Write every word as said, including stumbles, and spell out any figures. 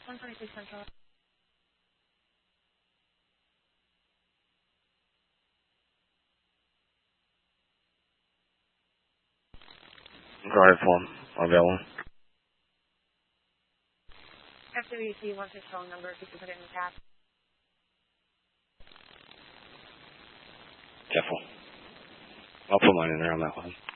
one twenty-six Central. Guard form available. After we see one six phone number, if you can put it in the tab. Careful. I'll put mine in there on that one.